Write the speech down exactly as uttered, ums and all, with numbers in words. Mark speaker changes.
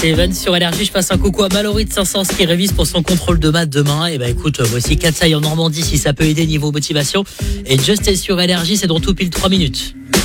Speaker 1: C'est Evan sur Énergie. Je passe un coucou à Mallory de Saint-Saëns qui révise pour son contrôle de maths demain. Et bah écoute, voici Katsai en Normandie si ça peut aider niveau motivation. Et Just est sur Énergie, c'est dans tout pile trois minutes.